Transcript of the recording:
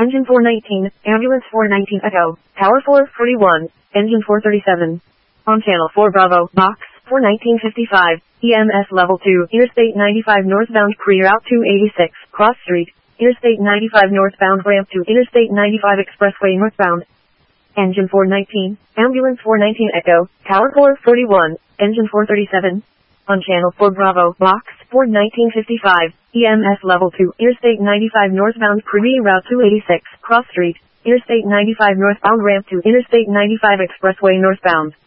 Engine 419, Ambulance 419 Echo, Tower 441, Engine 437. On Channel 4 Bravo, Box 41955, EMS Level 2, Interstate 95 northbound Pre-Route 286, Cross Street, Interstate 95 northbound ramp to Interstate 95 Expressway northbound. Engine 419, Ambulance 419 Echo, Tower 441, Engine 437. On Channel 4 Bravo, Box 41955, EMS Level 2, Interstate 95 northbound Pre-Route 286, Cross Street, Interstate 95 northbound ramp to Interstate 95 Expressway northbound.